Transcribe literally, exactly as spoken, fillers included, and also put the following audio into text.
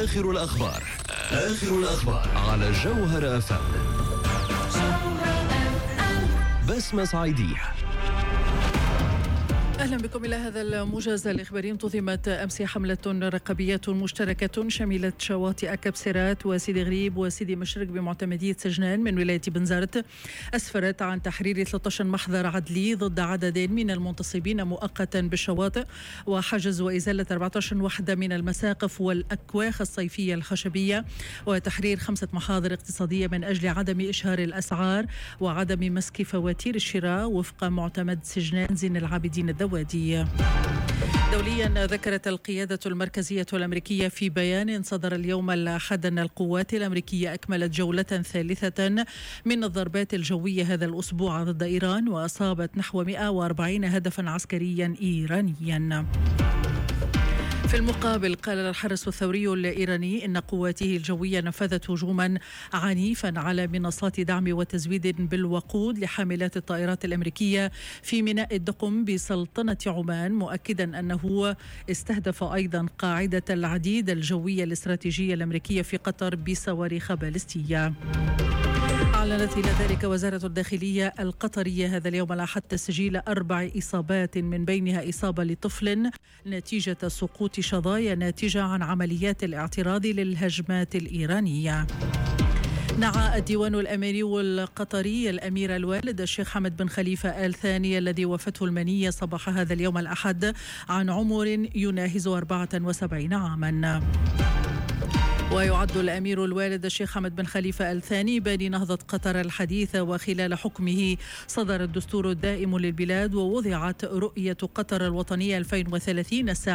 آخر الأخبار آخر الأخبار على جوهر أف أم. بسمة صعيدية. أهلا بكم إلى هذا الموجز الإخباري. انتظمت أمس حملة رقابية مشتركة شملت شواطئ كبسرات وسيدي غريب وسيدي مشرق بمعتمدية سجنان من ولاية بنزرت، أسفرت عن تحرير ثلاثة عشر محضر عدلي ضد عدد من المنتصبين مؤقتا بالشواطئ، وحجز وإزالة أربعة عشر وحدة من المساقف والأكواخ الصيفية الخشبية، وتحرير خمسة محاضر اقتصادية من أجل عدم إشهار الأسعار وعدم مسك فواتير الشراء وفق معتمد سجنان زين العابدين الدولي. دوليا، ذكرت القيادة المركزية الأمريكية في بيان صدر اليوم الأحد أن القوات الأمريكية أكملت جولة ثالثة من الضربات الجوية هذا الأسبوع ضد إيران، وأصابت نحو مئة وأربعين هدفا عسكريا إيرانيا. في المقابل، قال الحرس الثوري الإيراني إن قواته الجوية نفذت هجوما عنيفا على منصات دعم وتزويد بالوقود لحاملات الطائرات الأمريكية في ميناء الدقم بسلطنة عمان، مؤكدا أنه استهدف أيضا قاعدة العديد الجوية الاستراتيجية الأمريكية في قطر بصواريخ باليستية. أعلنت إلى ذلك وزارة الداخلية القطرية هذا اليوم الأحد تسجيل أربع إصابات، من بينها إصابة لطفل نتيجة سقوط شظايا ناتجة عن عمليات الاعتراض للهجمات الإيرانية. نعى الديوان الأميري القطري الأمير الوالد الشيخ حمد بن خليفة آل ثاني الذي وفته المنية صباح هذا اليوم الأحد عن عمر يناهز أربعة وسبعين عاما. ويعد الأمير الوالد الشيخ حمد بن خليفة آل ثاني باني نهضة قطر الحديثة، وخلال حكمه صدر الدستور الدائم للبلاد ووضعت رؤية قطر الوطنية ألفين وثلاثين الساعة